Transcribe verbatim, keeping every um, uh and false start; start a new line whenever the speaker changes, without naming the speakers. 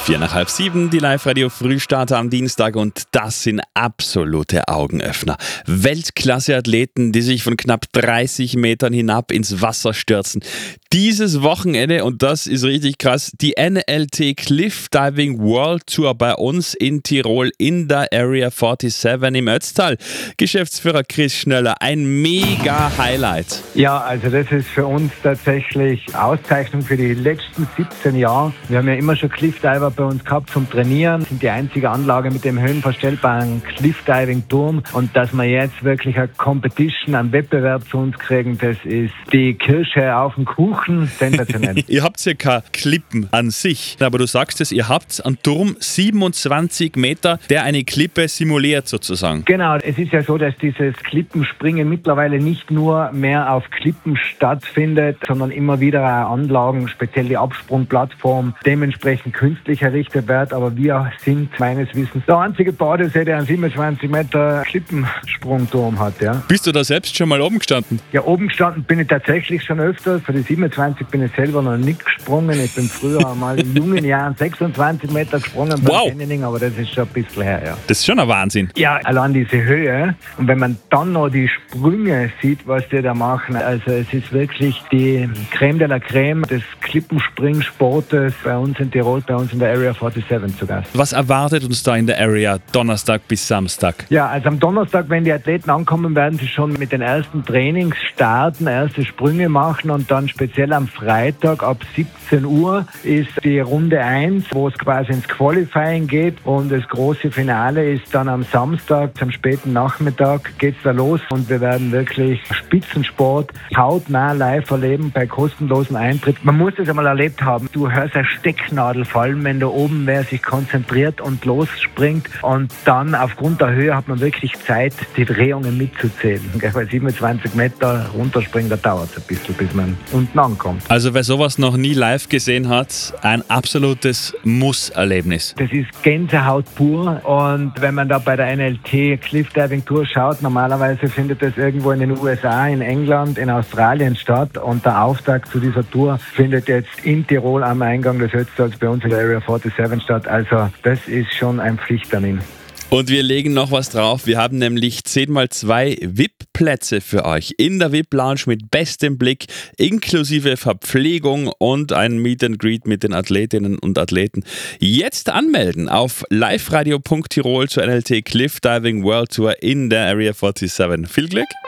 Vier nach halb sieben, die Live-Radio-Frühstarter am Dienstag und das sind absolute Augenöffner. Weltklasse-Athleten, die sich von knapp dreißig Metern hinab ins Wasser stürzen. Dieses Wochenende, und das ist richtig krass, die N L T Cliff Diving World Tour bei uns in Tirol in der Area siebenundvierzig im Ötztal. Geschäftsführer Chris Schneller, ein mega Highlight.
Ja, also das ist für uns tatsächlich Auszeichnung für die letzten siebzehn Jahre. Wir haben ja immer schon Cliffdiver bei uns gehabt zum Trainieren. Wir sind die einzige Anlage mit dem höhenverstellbaren Cliffdiving-Turm. Und dass wir jetzt wirklich eine Competition, einen Wettbewerb zu uns kriegen, das ist die Kirsche auf dem Kuchen. Sensationell.
Ihr habt ja keine Klippen an sich, aber du sagst es, ihr habt einen Turm siebenundzwanzig Meter, der eine Klippe simuliert sozusagen.
Genau, es ist ja so, dass dieses Klippenspringen mittlerweile nicht nur mehr auf Klippen stattfindet, sondern immer wieder auch Anlagen, speziell die Absprungplattform, dementsprechend künstlich errichtet wird. Aber wir sind meines Wissens der einzige Badesee, der einen siebenundzwanzig Meter Klippensprungturm hat. Ja.
Bist du da selbst schon mal oben gestanden?
Ja, oben gestanden bin ich tatsächlich schon öfter. Für die siebenundzwanzig bin ich selber noch nicht gesprungen. Ich bin früher mal in jungen Jahren sechsundzwanzig Meter gesprungen beim
wow.
Canyoning, aber das ist schon ein bisschen her. Ja.
Das ist schon ein Wahnsinn.
Ja, allein diese Höhe. Und wenn man dann noch die Sprünge sieht, was die da machen, also es ist wirklich die Creme de la Creme des Klippenspringsportes bei uns in Tirol, bei uns in der Area siebenundvierzig zu Gast.
Was erwartet uns da in der Area Donnerstag bis Samstag?
Ja, also am Donnerstag, wenn die Athleten ankommen, werden sie schon mit den ersten Trainings starten, erste Sprünge machen und dann speziell am Freitag ab siebzehn Uhr ist die Runde eins, wo es quasi ins Qualifying geht und das große Finale ist dann am Samstag, am späten Nachmittag geht's da los und wir werden wirklich Spitzensport hautnah live erleben bei kostenlosem Eintritt. Man muss das einmal erlebt haben. Du hörst eine Stecknadel fallen, wenn da oben wer sich konzentriert und losspringt und dann aufgrund der Höhe hat man wirklich Zeit, die Drehungen mitzuzählen. Bei siebenundzwanzig Meter runterspringen, da dauert es ein bisschen, bis man unten ankommt.
Also wer sowas noch nie live gesehen hat, ein absolutes Muss-Erlebnis.
Das ist Gänsehaut pur und wenn man da bei der N L T Cliff Diving Tour schaut, normalerweise findet das irgendwo in den U S A, in England, in Australien statt und der Auftakt zu dieser Tour findet jetzt in Tirol am Eingang des Ötztals bei uns in der Area siebenundvierzig statt. Also das ist schon ein Pflichttermin.
Und wir legen noch was drauf. Wir haben nämlich zehn mal zwei V I P-Plätze für euch in der V I P-Lounge mit bestem Blick, inklusive Verpflegung und ein Meet and Greet mit den Athletinnen und Athleten. Jetzt anmelden auf liveradio punkt tirol zur N L T Cliff Diving World Tour in der Area siebenundvierzig. Viel Glück!